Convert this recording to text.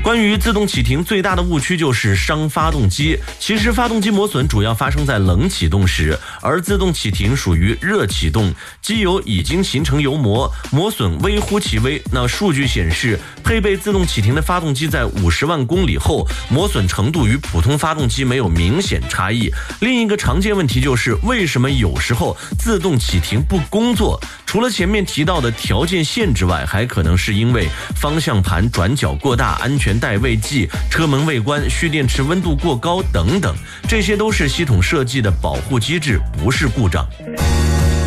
关于自动启停最大的误区就是伤发动机。其实发动机磨损主要发生在冷启动时，而自动启停属于热启动，机油已经形成油膜，磨损微乎其微。那数据显示，配备自动启停的发动机在50万公里后，磨损程度与普通发动机没有明显差异。另一个常见问题就是为什么有时候自动启停不工作？除了前面提到的条件限制外，还可能是因为方向盘转角过大、安全带未系、车门未关、蓄电池温度过高等等，这些都是系统设计的保护机制，不是故障。